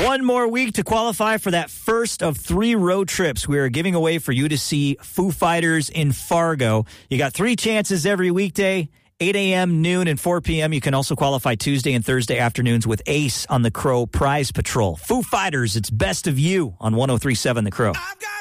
One more week to qualify for that first of 3 road trips we are giving away for you to see Foo Fighters in Fargo. You got 3 chances every weekday, 8 a.m., noon, and 4 p.m. You can also qualify Tuesday and Thursday afternoons with Ace on the Crow Prize Patrol. Foo Fighters, it's Best of You on 103.7 The Crow.